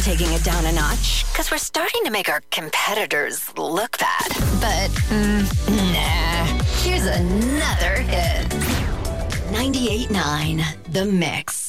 taking it down a notch because we're starting to make our competitors look bad. But, nah. Here's another hit. 98.9 The Mix.